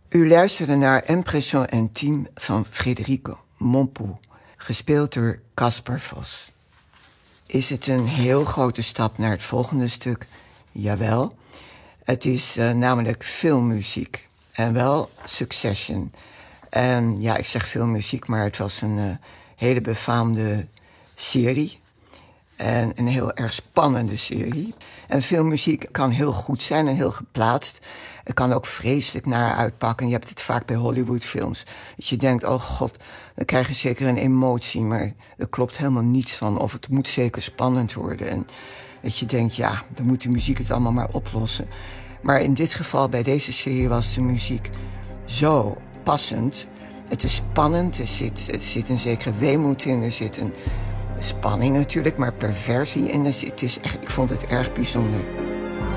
U luisterde naar Impression Intime van Federico Mompou, gespeeld door Caspar Vos. Is het een heel grote stap naar het volgende stuk? Jawel. Het is namelijk filmmuziek. En wel Succession. En ja, ik zeg filmmuziek, maar het was een hele befaamde serie. En een heel erg spannende serie. En filmmuziek kan heel goed zijn en heel geplaatst. Het kan ook vreselijk naar uitpakken. Je hebt het vaak bij Hollywoodfilms. Dat je denkt, oh god, we krijgen zeker een emotie. Maar er klopt helemaal niets van. Of het moet zeker spannend worden. En dat je denkt, ja, dan moet de muziek het allemaal maar oplossen. Maar in dit geval, bij deze serie, was de muziek zo passend. Het is spannend, er zit een zekere weemoed in, er zit een spanning natuurlijk, maar perversie in. Het is echt, ik vond het erg bijzonder.